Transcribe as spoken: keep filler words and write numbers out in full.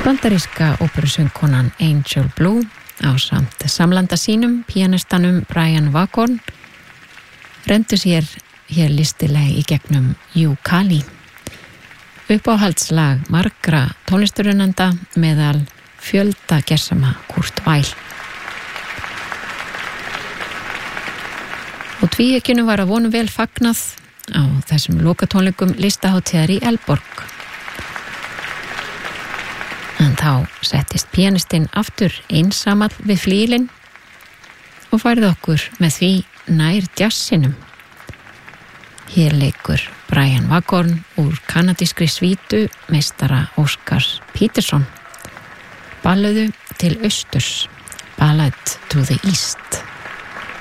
Bandaríska óperusöngkonan Angel Blue ásamt samlanda sínum, píanistanum Brian Waghorn, rendu sér hér listileg í gegnum Yooka-Lee. Uppáhaldslag margra tónlistarunanda meðal fjölda gersama Kurt Weill. Og tvíekinu var að vonum vel fagnað á þessum lokatónleikum listahátíðar í Eldborg. En þá settist píanistinn aftur einsamall við flílinn og færði okkur með því nær jazzinum. Hér leikur Brian Waghorn úr kanadískri svítu meistara Oscars Peterson, Balluðu til austurs, Ballad to the East.